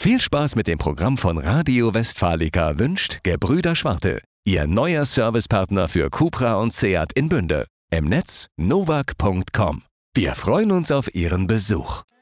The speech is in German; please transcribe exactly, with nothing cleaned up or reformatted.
Viel Spaß mit dem Programm von Radio Westfalica wünscht Gebrüder Schwarte, Ihr neuer Servicepartner für Cupra und Seat in Bünde. Im Netz novak punkt com. Wir freuen uns auf Ihren Besuch.